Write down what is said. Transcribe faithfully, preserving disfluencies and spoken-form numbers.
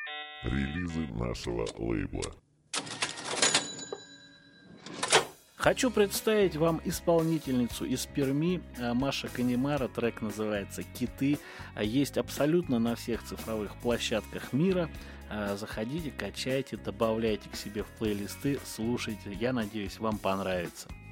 Релизы нашего лейбла. Хочу представить вам исполнительницу из Перми, Маша Канемара. Трек называется «Киты». Есть абсолютно на всех цифровых площадках мира. Заходите, качайте, добавляйте к себе в плейлисты, слушайте. Я надеюсь, вам понравится.